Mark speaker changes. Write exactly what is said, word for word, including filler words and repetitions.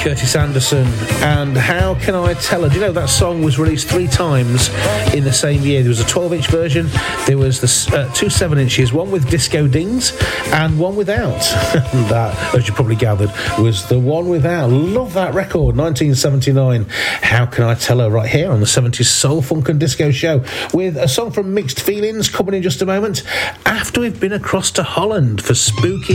Speaker 1: Curtis Anderson, and How Can I Tell Her? Do you know that song was released three times in the same year? There was a twelve-inch version, there was the uh, two seven-inches, one with disco dings and one without. That, as you probably gathered, was the one without. Love that record, nineteen seventy-nine. How Can I Tell Her? Right here on the seventies Soul, Funk and Disco Show, with a song from Mixed Feelings coming in just a moment, after we've been across to Holland for Spooky